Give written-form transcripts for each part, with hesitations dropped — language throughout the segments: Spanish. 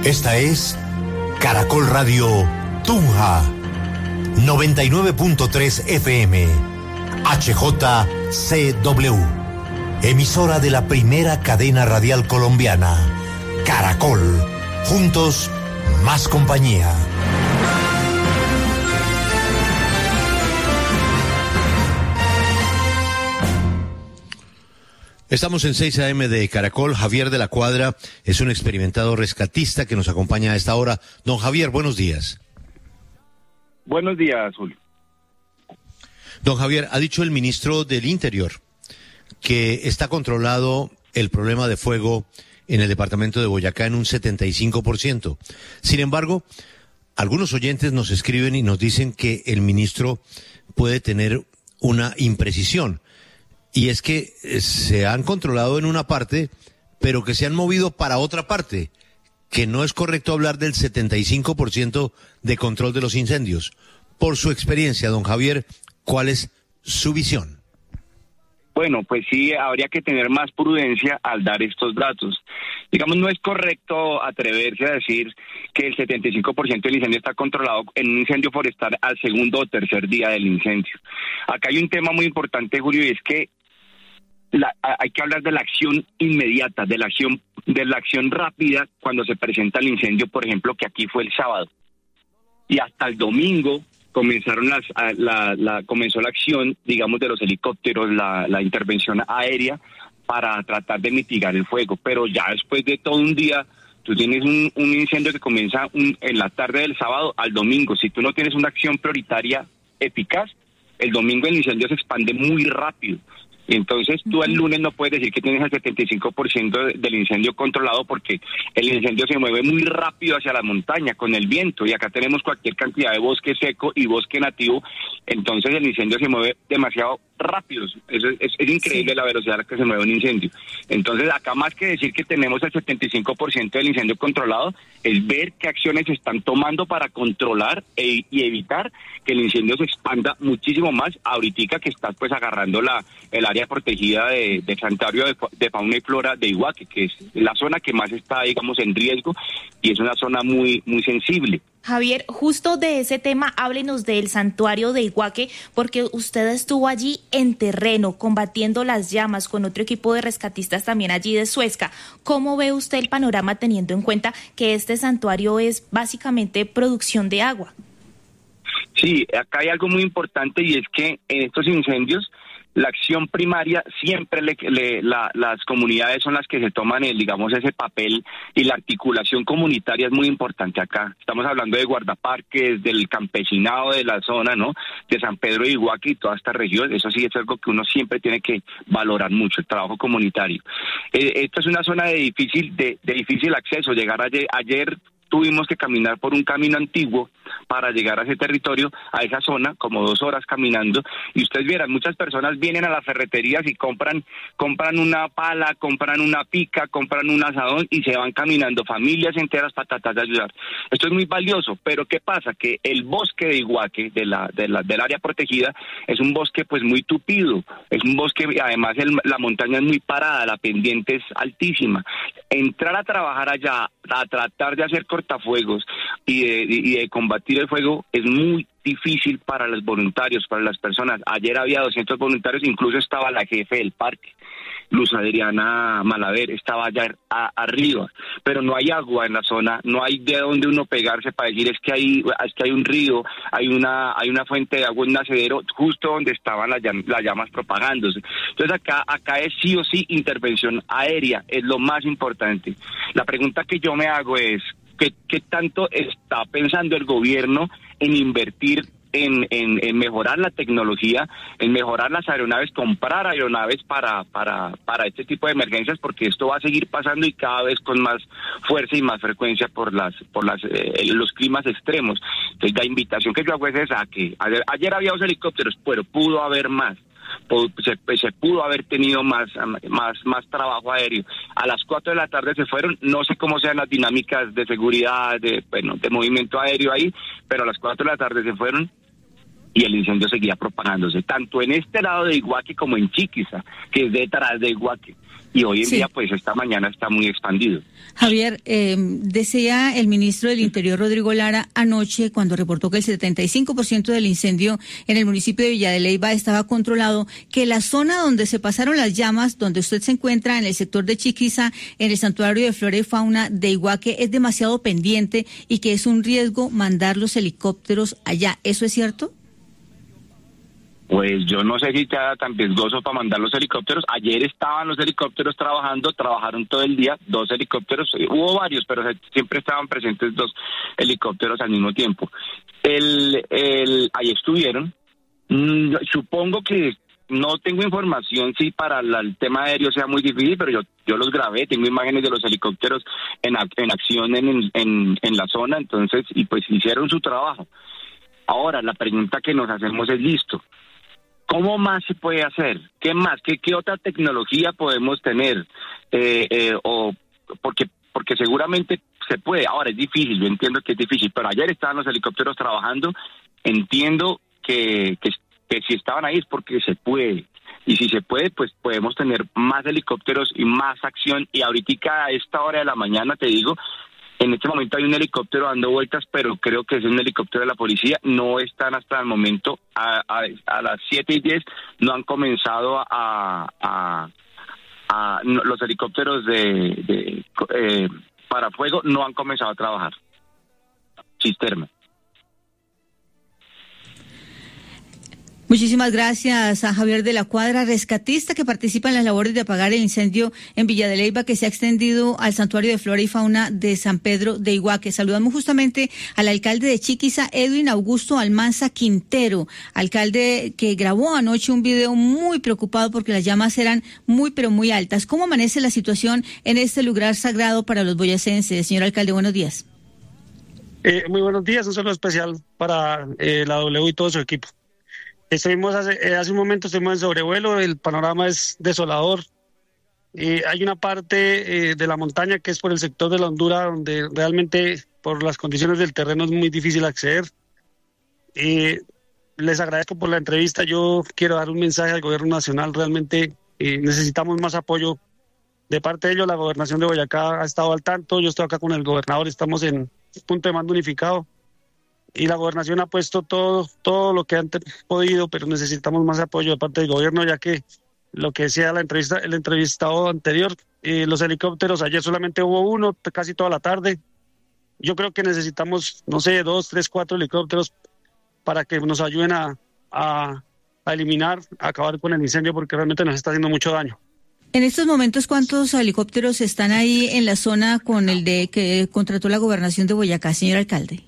Esta es Caracol Radio Tunja, 99.3 FM, HJCW, emisora de la primera cadena radial colombiana, Caracol, juntos, más compañía. Estamos en 6 AM de Caracol. Javier de la Cuadra es un experimentado rescatista que nos acompaña a esta hora. Don Javier, buenos días. Buenos días, Julio. Don Javier, ha dicho el ministro del Interior que está controlado el problema de fuego en el departamento de Boyacá en un 75%. Sin embargo, algunos oyentes nos escriben y nos dicen que el ministro puede tener una imprecisión. Y es que se han controlado en una parte, pero que se han movido para otra parte, que no es correcto hablar del 75% de control de los incendios. Por su experiencia, don Javier, ¿cuál es su visión? Bueno, pues sí, habría que tener más prudencia al dar estos datos. Digamos, no es correcto atreverse a decir que el 75% del incendio está controlado en un incendio forestal al segundo o tercer día del incendio. Acá hay un tema muy importante, Julio, y es que hay que hablar de la acción inmediata, de la acción rápida cuando se presenta el incendio, por ejemplo, que aquí fue el sábado. Y hasta el domingo comenzó la acción, digamos, de los helicópteros, la intervención aérea para tratar de mitigar el fuego. Pero ya después de todo un día, tú tienes un incendio que comienza en la tarde del sábado al domingo. Si tú no tienes una acción prioritaria eficaz, el domingo el incendio se expande muy rápido. Entonces, tú el lunes no puedes decir que tienes el 75% del incendio controlado porque el incendio se mueve muy rápido hacia la montaña con el viento y acá tenemos cualquier cantidad de bosque seco y bosque nativo, entonces el incendio se mueve demasiado rápido. Es increíble la velocidad a la que se mueve un incendio. Entonces, acá más que decir que tenemos el 75% del incendio controlado, es ver qué acciones se están tomando para controlar y evitar que el incendio se expanda muchísimo más ahorita que estás pues agarrando el área protegida de Santuario de Fauna y Flora de Iguaque, que es la zona que más está, digamos, en riesgo y es una zona muy, muy sensible. Javier, justo de ese tema, háblenos del Santuario de Iguaque, porque usted estuvo allí en terreno, combatiendo las llamas con otro equipo de rescatistas también allí de Suezca. ¿Cómo ve usted el panorama teniendo en cuenta que este santuario es básicamente producción de agua? Sí, acá hay algo muy importante y es que en estos incendios la acción primaria siempre las comunidades son las que se toman digamos ese papel y la articulación comunitaria es muy importante acá. Estamos hablando de guardaparques, del campesinado de la zona, ¿no? De San Pedro de Iguaque y toda esta región. Eso sí es algo que uno siempre tiene que valorar mucho, el trabajo comunitario. Esta es una zona de difícil acceso. Llegar ayer tuvimos que caminar por un camino antiguo para llegar a ese territorio, a esa zona, como 2 horas caminando, y ustedes vieran, muchas personas vienen a las ferreterías y compran una pala, compran una pica, compran un asadón y se van caminando, familias enteras para tratar de ayudar. Esto es muy valioso, pero ¿qué pasa? Que el bosque de Iguaque, del área protegida, es un bosque pues muy tupido, es un bosque, además la montaña es muy parada, la pendiente es altísima. Entrar a trabajar allá, a tratar de hacer cortafuegos y de combatir el fuego es muy difícil para los voluntarios, para las personas. Ayer había 200 voluntarios, incluso estaba la jefe del parque, Luz Adriana Malaver, estaba allá arriba, pero no hay agua en la zona, no hay de dónde uno pegarse para decir es que hay un río, hay una fuente de agua, un nacedero, justo donde estaban las llamas propagándose. Entonces acá es sí o sí intervención aérea, es lo más importante. La pregunta que yo me hago es, ¿qué tanto está pensando el gobierno en invertir en mejorar la tecnología, en mejorar las aeronaves, comprar aeronaves para este tipo de emergencias, porque esto va a seguir pasando y cada vez con más fuerza y más frecuencia por los climas extremos? Entonces la invitación que yo hago es esa, que ayer había 2 helicópteros, pero pudo haber más. Se pudo haber tenido más trabajo aéreo. A las 4 de la tarde se fueron, no sé cómo sean las dinámicas de seguridad, de movimiento aéreo ahí, pero a las 4 de la tarde se fueron y el incendio seguía propagándose, tanto en este lado de Iguaque como en Chiquiza, que es detrás de Iguaque. y hoy en día, pues esta mañana está muy expandido. Javier, decía el ministro del Interior, Rodrigo Lara, anoche cuando reportó que el 75% del incendio en el municipio de Villa de Leyva estaba controlado, que la zona donde se pasaron las llamas, donde usted se encuentra en el sector de Chiquiza, en el santuario de flora y fauna de Iguaque, es demasiado pendiente y que es un riesgo mandar los helicópteros allá. ¿Eso es cierto? Pues yo no sé si está tan riesgoso para mandar los helicópteros. Ayer estaban los helicópteros trabajaron todo el día, 2 helicópteros, hubo varios, pero siempre estaban presentes 2 helicópteros al mismo tiempo. Ahí estuvieron. Supongo que no tengo información si para el tema aéreo sea muy difícil, pero yo los grabé, tengo imágenes de los helicópteros en acción en la zona, entonces, y pues hicieron su trabajo. Ahora, la pregunta que nos hacemos es, listo, ¿cómo más se puede hacer? ¿Qué más? ¿Qué otra tecnología podemos tener? Porque seguramente se puede. Ahora es difícil, yo entiendo que es difícil, pero ayer estaban los helicópteros trabajando. Entiendo que si estaban ahí es porque se puede. Y si se puede, pues podemos tener más helicópteros y más acción. Y ahorita a esta hora de la mañana, te digo, en este momento hay un helicóptero dando vueltas, pero creo que es un helicóptero de la policía. No están hasta el momento, a las 7:10, no han comenzado los helicópteros para fuego no han comenzado a trabajar. Cisterna. Muchísimas gracias a Javier de la Cuadra, rescatista que participa en las labores de apagar el incendio en Villa de Leyva que se ha extendido al santuario de flora y fauna de San Pedro de Iguaque. Saludamos justamente al alcalde de Chiquiza, Edwin Augusto Almanza Quintero, alcalde que grabó anoche un video muy preocupado porque las llamas eran muy pero muy altas. ¿Cómo amanece la situación en este lugar sagrado para los boyacenses? Señor alcalde, buenos días. Muy buenos días, un saludo especial para la W y todo su equipo. Estuvimos hace un momento, estuvimos en sobrevuelo, el panorama es desolador. Hay una parte de la montaña que es por el sector de la Hondura, donde realmente por las condiciones del terreno es muy difícil acceder. Les agradezco por la entrevista. Yo quiero dar un mensaje al gobierno nacional. Realmente necesitamos más apoyo de parte de ellos. La gobernación de Boyacá ha estado al tanto. Yo estoy acá con el gobernador, estamos en punto de mando unificado. Y la gobernación ha puesto todo lo que han podido, pero necesitamos más apoyo de parte del gobierno, ya que lo que decía el entrevistado anterior, los helicópteros, ayer solamente hubo uno, casi toda la tarde. Yo creo que necesitamos, 2, 3, 4 helicópteros para que nos ayuden a eliminar, a acabar con el incendio, porque realmente nos está haciendo mucho daño. En estos momentos, ¿cuántos helicópteros están ahí en la zona con el que contrató la gobernación de Boyacá, señor alcalde?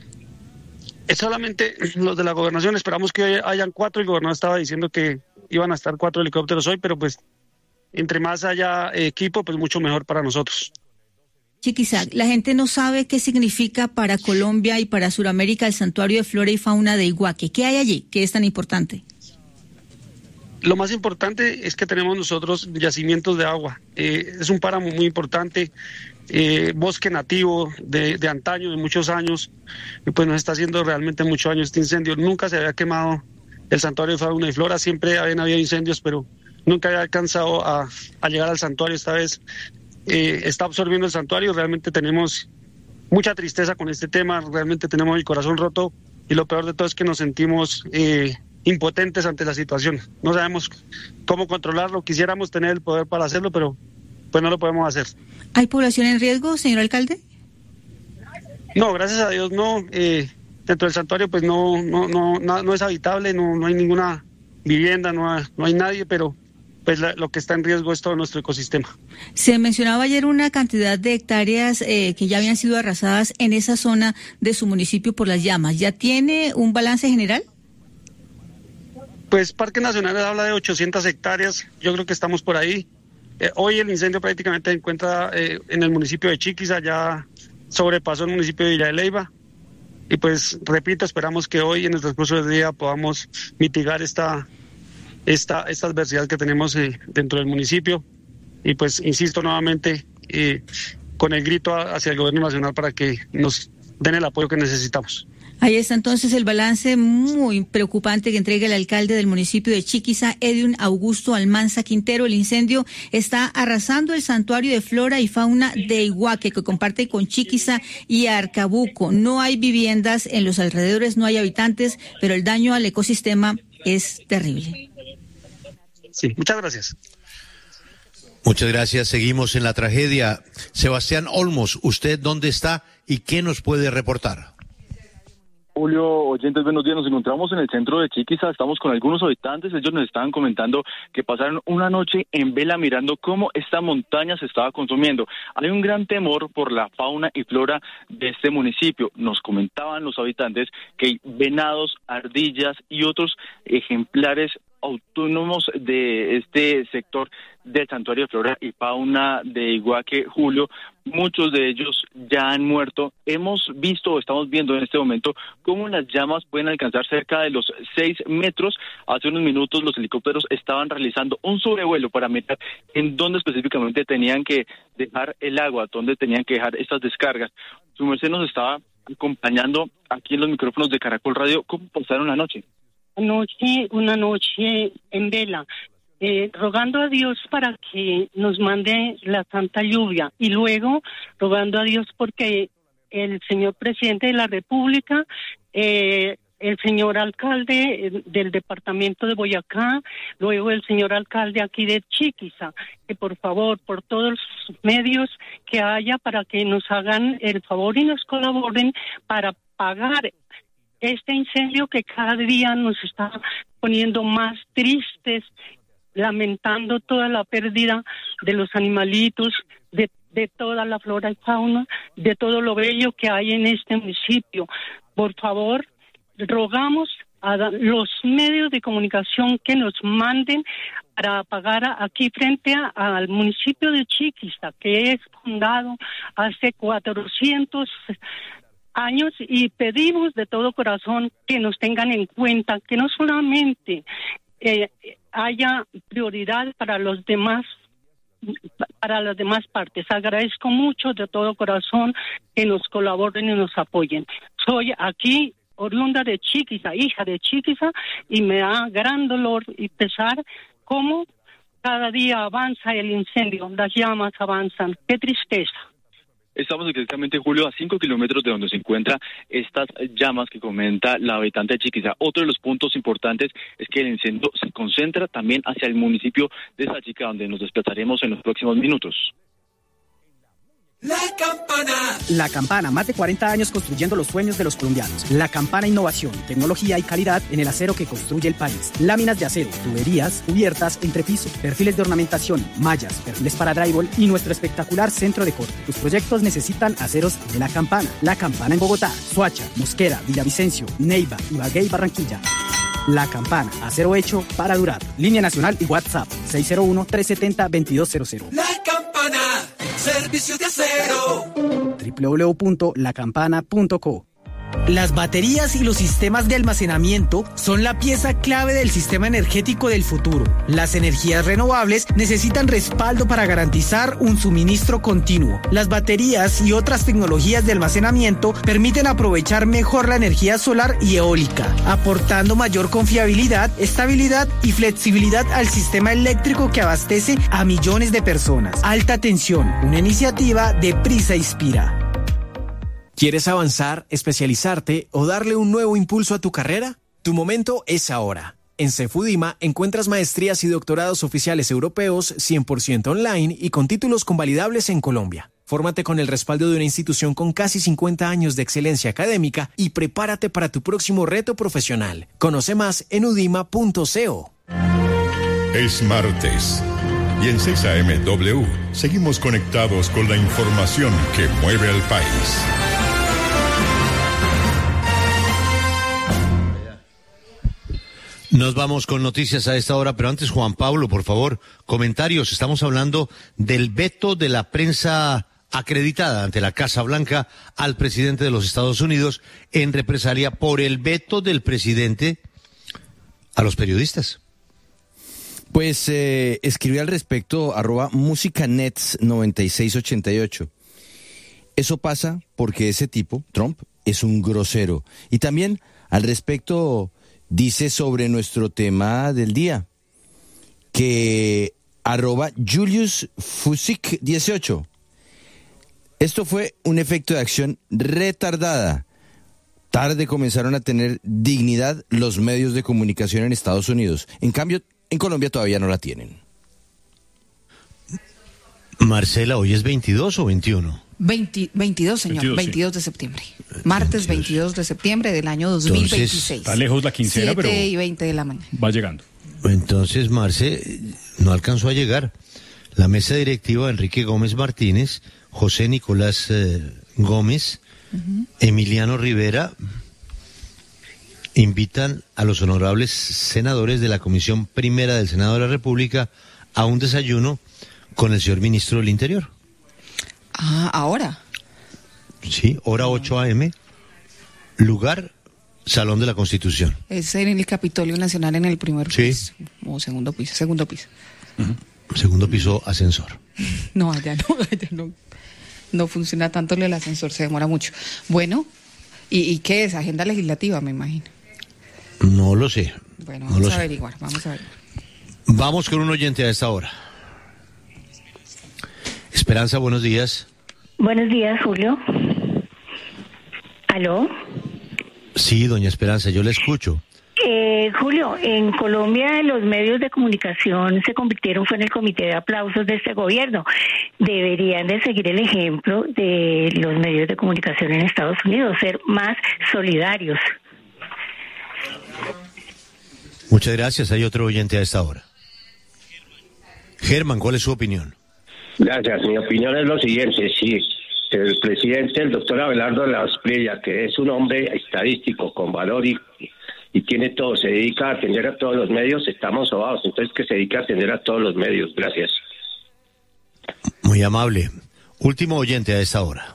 Es solamente los de la gobernación, esperamos que hoy hayan 4, el gobernador estaba diciendo que iban a estar 4 helicópteros hoy, pero pues entre más haya equipo, pues mucho mejor para nosotros. Chiquizac, la gente no sabe qué significa para Colombia y para Sudamérica el santuario de flora y fauna de Iguaque. ¿Qué hay allí? ¿Qué es tan importante? Lo más importante es que tenemos nosotros yacimientos de agua. Es un páramo muy importante. Bosque nativo de antaño, de muchos años, y pues nos está haciendo realmente mucho daño este incendio. Nunca se había quemado el santuario de fauna y flora, siempre habían habido incendios, pero nunca había alcanzado a llegar al santuario. Esta vez está absorbiendo el santuario. Realmente tenemos mucha tristeza con este tema, realmente tenemos el corazón roto, y lo peor de todo es que nos sentimos impotentes ante la situación. No sabemos cómo controlarlo, quisiéramos tener el poder para hacerlo, pero pues no lo podemos hacer. ¿Hay población en riesgo, señor alcalde? No, gracias a Dios no. Dentro del santuario pues no es habitable, no hay ninguna vivienda, no hay nadie, pero pues lo que está en riesgo es todo nuestro ecosistema. Se mencionaba ayer una cantidad de hectáreas que ya habían sido arrasadas en esa zona de su municipio por las llamas. ¿Ya tiene un balance general? Pues Parque Nacional habla de 800 hectáreas, yo creo que estamos por ahí. Hoy el incendio prácticamente se encuentra en el municipio de Chiquiza, ya sobrepasó el municipio de Villa de Leyva. Y pues, repito, esperamos que hoy en el transcurso del día podamos mitigar esta adversidad que tenemos dentro del municipio. Y pues, insisto nuevamente, con el grito hacia el gobierno nacional para que nos den el apoyo que necesitamos. Ahí está entonces el balance muy preocupante que entrega el alcalde del municipio de Chiquiza, Edwin Augusto Almanza Quintero. El incendio está arrasando el santuario de flora y fauna de Iguaque, que comparte con Chiquiza y Arcabuco. No hay viviendas en los alrededores, no hay habitantes, pero el daño al ecosistema es terrible. Sí, muchas gracias. Muchas gracias. Seguimos en la tragedia. Sebastián Olmos, ¿usted dónde está y qué nos puede reportar? Julio, oyentes, buenos días. Nos encontramos en el centro de Chiquiza, estamos con algunos habitantes. Ellos nos estaban comentando que pasaron una noche en vela mirando cómo esta montaña se estaba consumiendo. Hay un gran temor por la fauna y flora de este municipio. Nos comentaban los habitantes que hay venados, ardillas y otros ejemplares autónomos de este sector del Santuario de Flora y Fauna de Iguaque. Julio, muchos de ellos ya han muerto. Hemos visto o estamos viendo en este momento cómo las llamas pueden alcanzar cerca de los 6 metros. Hace unos minutos los helicópteros estaban realizando un sobrevuelo para mirar en dónde específicamente tenían que dejar el agua, dónde tenían que dejar estas descargas. Su merced nos estaba acompañando aquí en los micrófonos de Caracol Radio. ¿Cómo pasaron la noche? Una noche en vela, rogando a Dios para que nos mande la santa lluvia y luego rogando a Dios porque el señor presidente de la República, el señor alcalde del departamento de Boyacá, luego el señor alcalde aquí de Chiquiza, que por favor, por todos los medios que haya, para que nos hagan el favor y nos colaboren para pagar este incendio que cada día nos está poniendo más tristes, lamentando toda la pérdida de los animalitos, de toda la flora y fauna, de todo lo bello que hay en este municipio. Por favor, rogamos a los medios de comunicación que nos manden para pagar aquí frente al municipio de Chiquiza, que es fundado hace 400 años, y pedimos de todo corazón que nos tengan en cuenta, que no solamente haya prioridad para los demás, para las demás partes. Agradezco mucho de todo corazón que nos colaboren y nos apoyen. Soy aquí oriunda de Chiquiza, hija de Chiquiza, y me da gran dolor y pesar cómo cada día avanza el incendio, las llamas avanzan. ¡Qué tristeza! Estamos exactamente, Julio, a 5 kilómetros de donde se encuentran estas llamas que comenta la habitante de Chiquiza. Otro de los puntos importantes es que el incendio se concentra también hacia el municipio de Sachica, donde nos desplazaremos en los próximos minutos. La Campana. La Campana, más de 40 años construyendo los sueños de los colombianos. La Campana, innovación, tecnología y calidad en el acero que construye el país. Láminas de acero, tuberías, cubiertas, entrepiso, perfiles de ornamentación, mallas, perfiles para drywall y nuestro espectacular centro de corte. Tus proyectos necesitan aceros de La Campana. La Campana en Bogotá, Soacha, Mosquera, Villavicencio, Neiva, Ibagué y Barranquilla. La Campana, acero hecho para durar. Línea nacional y WhatsApp 601-370-2200. La Campana, servicios de acero. www.lacampana.co. Las baterías y los sistemas de almacenamiento son la pieza clave del sistema energético del futuro. Las energías renovables necesitan respaldo para garantizar un suministro continuo. Las baterías y otras tecnologías de almacenamiento permiten aprovechar mejor la energía solar y eólica, aportando mayor confiabilidad, estabilidad y flexibilidad al sistema eléctrico que abastece a millones de personas. Alta tensión, una iniciativa de Prisa Inspira. ¿Quieres avanzar, especializarte o darle un nuevo impulso a tu carrera? Tu momento es ahora. En Cefudima encuentras maestrías y doctorados oficiales europeos 100% online y con títulos convalidables en Colombia. Fórmate con el respaldo de una institución con casi 50 años de excelencia académica y prepárate para tu próximo reto profesional. Conoce más en udima.co. Es martes y en 6 AM.W seguimos conectados con la información que mueve al país. Nos vamos con noticias a esta hora, pero antes, Juan Pablo, por favor, comentarios. Estamos hablando del veto de la prensa acreditada ante la Casa Blanca al presidente de los Estados Unidos en represalia por el veto del presidente a los periodistas. Pues escribí al respecto @musicanets9688. Eso pasa porque ese tipo, Trump, es un grosero. Y también al respecto dice sobre nuestro tema del día que @JuliusFusik18. Esto fue un efecto de acción retardada. Tarde comenzaron a tener dignidad los medios de comunicación en Estados Unidos. En cambio, en Colombia todavía no la tienen. Marcela, ¿hoy es 22 o 21? 22, señor, 22 de septiembre. Martes 22 de septiembre del año 2026. Entonces, está lejos la quincena, 7 pero y 20 de la mañana. Va llegando. Entonces, Marce, no alcanzó a llegar. La mesa directiva de Enrique Gómez Martínez, José Nicolás Gómez, Emiliano Rivera, invitan a los honorables senadores de la Comisión Primera del Senado de la República a un desayuno con el señor ministro del Interior. Ah, ¿ahora? Sí, hora 8 a.m., lugar, Salón de la Constitución. Es en el Capitolio Nacional, en el primer piso, o segundo piso. Segundo piso, ascensor. No, allá no. No funciona tanto el ascensor, se demora mucho. Bueno, ¿y qué es? Agenda legislativa, me imagino. No lo sé. Bueno, vamos a averiguar. Vamos con un oyente a esta hora. Esperanza, buenos días. Buenos días, Julio. ¿Aló? Sí, doña Esperanza, yo le escucho. Julio, en Colombia los medios de comunicación se convirtieron en el comité de aplausos de este gobierno. Deberían de seguir el ejemplo de los medios de comunicación en Estados Unidos, ser más solidarios. Muchas gracias. Hay otro oyente a esta hora. Germán, ¿cuál es su opinión? Gracias. Mi opinión es lo siguiente. Sí, el presidente, el doctor Abelardo Lasprilla, que es un hombre estadístico con valor y tiene todo, se dedica a atender a todos los medios, estamos sobados, entonces que se dedica a atender a todos los medios. Gracias. Muy amable. Último oyente a esta hora.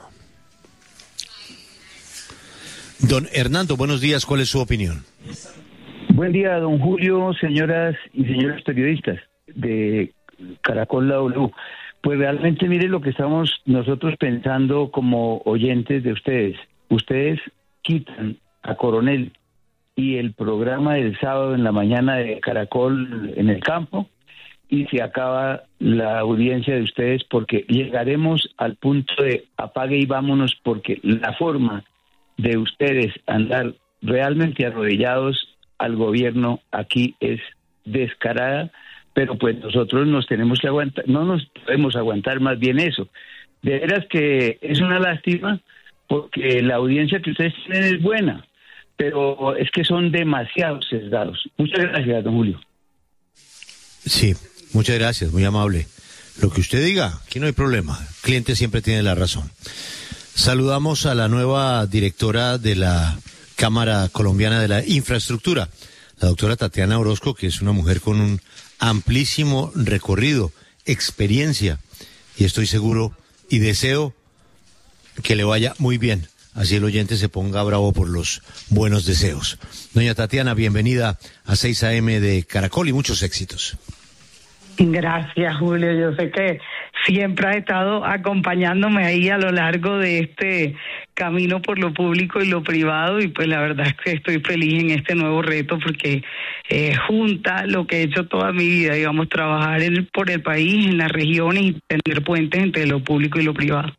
Don Hernando, buenos días, ¿cuál es su opinión? Buen día, don Julio, señoras y señores periodistas de Caracol La W. Pues realmente mire lo que estamos nosotros pensando como oyentes de ustedes. Ustedes quitan a Coronel y el programa del sábado en la mañana de Caracol en el campo y se acaba la audiencia de ustedes, porque llegaremos al punto de apague y vámonos, porque la forma de ustedes andar realmente arrodillados al gobierno aquí es descarada, pero pues nosotros nos tenemos que aguantar, no nos podemos aguantar más bien eso. De veras que es una lástima, porque la audiencia que ustedes tienen es buena, pero es que son demasiado sesgados. Muchas gracias, don Julio. Sí, muchas gracias, muy amable. Lo que usted diga, aquí no hay problema. El cliente siempre tiene la razón. Saludamos a la nueva directora de la Cámara Colombiana de la Infraestructura, la doctora Tatiana Orozco, que es una mujer con un amplísimo recorrido, experiencia, y estoy seguro y deseo que le vaya muy bien. Así el oyente se ponga bravo por los buenos deseos. Doña Tatiana, bienvenida a 6 AM de Caracol y muchos éxitos. Gracias, Julio. Yo sé que siempre has estado acompañándome ahí a lo largo de este camino por lo público y lo privado, y pues la verdad es que estoy feliz en este nuevo reto, porque junta lo que he hecho toda mi vida, digamos, trabajar por el país, en las regiones y tener puentes entre lo público y lo privado.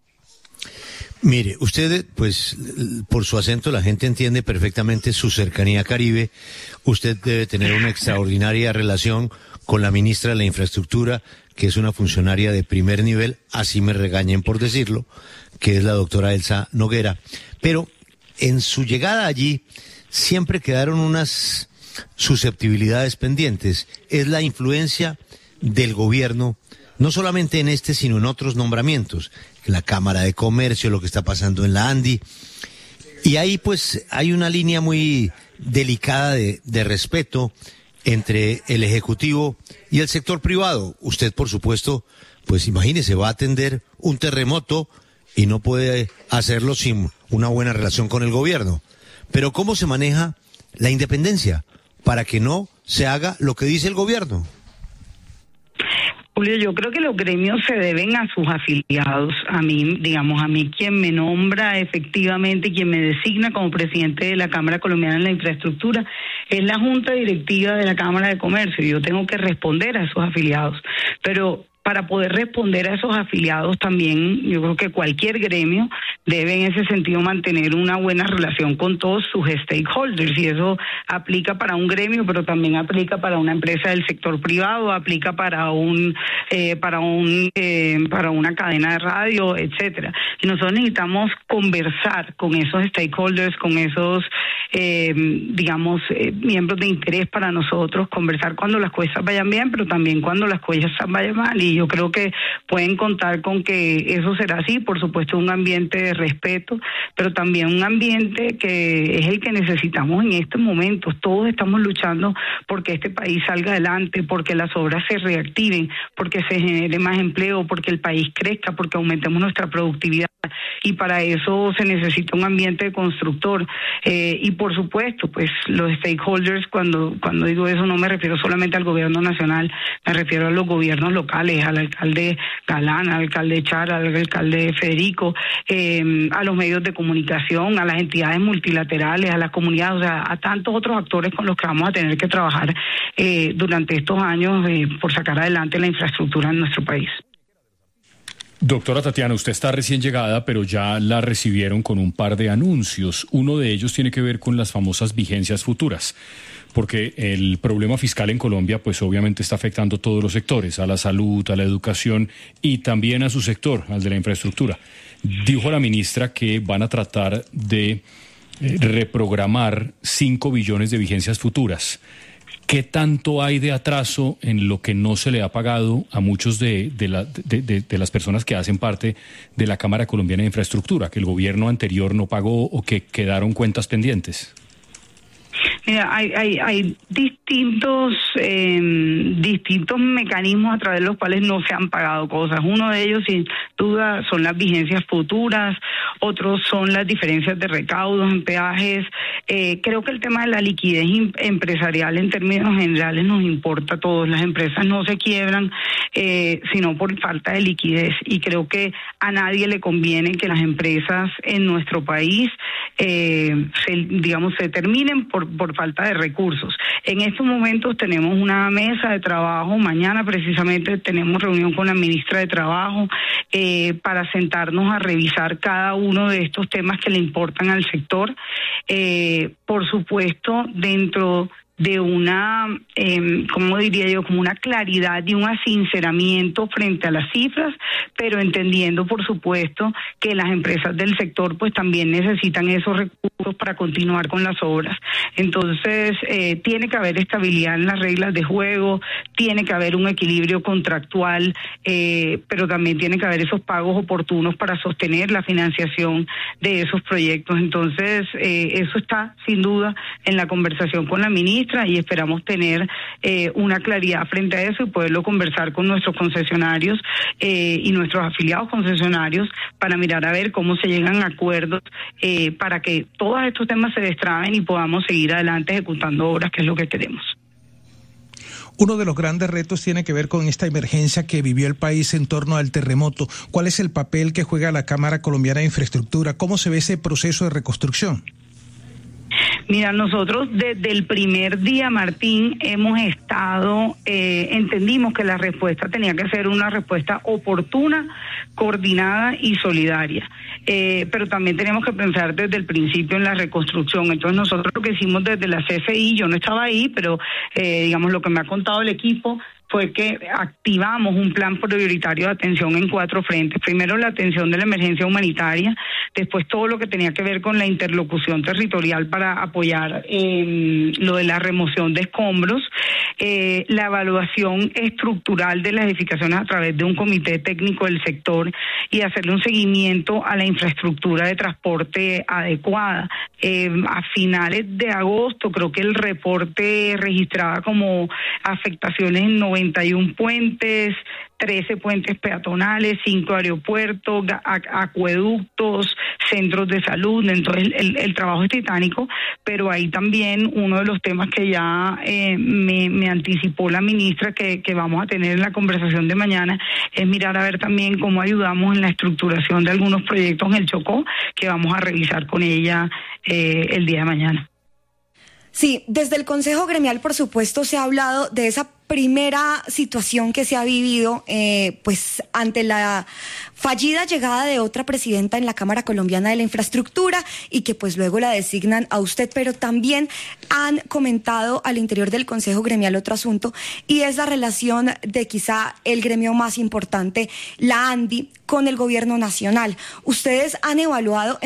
Mire, usted, pues, por su acento la gente entiende perfectamente su cercanía a Caribe. Usted debe tener una extraordinaria relación con la ministra de la Infraestructura, que es una funcionaria de primer nivel, así me regañen por decirlo, que es la doctora Elsa Noguera. Pero en su llegada allí siempre quedaron unas susceptibilidades pendientes. Es la influencia del gobierno, no solamente en este, sino en otros nombramientos, en la Cámara de Comercio, lo que está pasando en la ANDI. Y ahí pues hay una línea muy delicada de respeto entre el Ejecutivo y el sector privado. Usted, por supuesto, pues imagínese, va a atender un terremoto y no puede hacerlo sin una buena relación con el gobierno. Pero ¿cómo se maneja la independencia para que no se haga lo que dice el gobierno? Julio, yo creo que los gremios se deben a sus afiliados. A mí, quien me nombra efectivamente, quien me designa como presidente de la Cámara Colombiana de la Infraestructura, es la Junta Directiva de la Cámara de Comercio. Yo tengo que responder a esos afiliados. Pero para poder responder a esos afiliados también, yo creo que cualquier gremio debe en ese sentido mantener una buena relación con todos sus stakeholders, y eso aplica para un gremio, pero también aplica para una empresa del sector privado, aplica para una cadena de radio, etcétera. Y nosotros necesitamos conversar con esos stakeholders, con esos miembros de interés para nosotros, conversar cuando las cosas vayan bien, pero también cuando las cosas vayan mal. Y yo creo que pueden contar con que eso será así, por supuesto un ambiente de respeto, pero también un ambiente que es el que necesitamos en estos momentos. Todos estamos luchando porque este país salga adelante, porque las obras se reactiven, porque se genere más empleo, porque el país crezca, porque aumentemos nuestra productividad, y para eso se necesita un ambiente constructor. Y por supuesto, pues los stakeholders, cuando digo eso no me refiero solamente al gobierno nacional, me refiero a los gobiernos locales, al alcalde Galán, al alcalde Char, al alcalde Federico, a los medios de comunicación, a las entidades multilaterales, a las comunidades, o sea, a tantos otros actores con los que vamos a tener que trabajar durante estos años por sacar adelante la infraestructura en nuestro país. Doctora Tatiana, usted está recién llegada, pero ya la recibieron con un par de anuncios. Uno de ellos tiene que ver con las famosas vigencias futuras, porque el problema fiscal en Colombia, pues obviamente está afectando a todos los sectores, a la salud, a la educación y también a su sector, al de la infraestructura. Dijo la ministra que van a tratar de reprogramar 5 billones de vigencias futuras. ¿Qué tanto hay de atraso en lo que no se le ha pagado a muchos de las personas que hacen parte de la Cámara Colombiana de Infraestructura, que el gobierno anterior no pagó o que quedaron cuentas pendientes? Mira, hay distintos mecanismos a través de los cuales no se han pagado cosas. Uno de ellos, sin duda, son las vigencias futuras, otros son las diferencias de recaudos en peajes. Creo que el tema de la liquidez empresarial en términos generales nos importa a todos. Las empresas no se quiebran sino por falta de liquidez, y creo que a nadie le conviene que las empresas en nuestro país se terminen por falta de recursos. En estos momentos tenemos una mesa de trabajo, mañana precisamente tenemos reunión con la ministra de Trabajo para sentarnos a revisar cada uno de estos temas que le importan al sector. Por supuesto, dentro de una, como una claridad y un asinceramiento frente a las cifras, pero entendiendo, por supuesto, que las empresas del sector pues también necesitan esos recursos para continuar con las obras. Entonces, tiene que haber estabilidad en las reglas de juego, tiene que haber un equilibrio contractual, pero también tiene que haber esos pagos oportunos para sostener la financiación de esos proyectos. Entonces, eso está sin duda en la conversación con la ministra, y esperamos tener una claridad frente a eso y poderlo conversar con nuestros concesionarios y nuestros afiliados concesionarios para mirar a ver cómo se llegan a acuerdos para que todos estos temas se destraben y podamos seguir adelante ejecutando obras, que es lo que queremos. Uno de los grandes retos tiene que ver con esta emergencia que vivió el país en torno al terremoto. ¿Cuál es el papel que juega la Cámara Colombiana de Infraestructura? ¿Cómo se ve ese proceso de reconstrucción? Mira, nosotros desde el primer día, Martín, hemos estado, entendimos que la respuesta tenía que ser una respuesta oportuna, coordinada y solidaria. Pero también tenemos que pensar desde el principio en la reconstrucción. Entonces nosotros lo que hicimos desde la CFI, yo no estaba ahí, pero lo que me ha contado el equipo fue que activamos un plan prioritario de atención en 4 frentes. Primero, la atención de la emergencia humanitaria, después todo lo que tenía que ver con la interlocución territorial para apoyar lo de la remoción de escombros, la evaluación estructural de las edificaciones a través de un comité técnico del sector y hacerle un seguimiento a la infraestructura de transporte adecuada. A finales de agosto, creo que el reporte registraba como afectaciones en 91 puentes, 13 puentes peatonales, 5 aeropuertos, acueductos, centros de salud. Entonces el trabajo es titánico, pero ahí también uno de los temas que ya me anticipó la ministra que vamos a tener en la conversación de mañana es mirar a ver también cómo ayudamos en la estructuración de algunos proyectos en el Chocó, que vamos a revisar con ella el día de mañana. Sí, desde el Consejo Gremial, por supuesto, se ha hablado de esa primera situación que se ha vivido pues ante la fallida llegada de otra presidenta en la Cámara Colombiana de la Infraestructura y que pues luego la designan a usted, pero también han comentado al interior del Consejo Gremial otro asunto y es la relación de quizá el gremio más importante, la ANDI, con el gobierno nacional. Ustedes han evaluado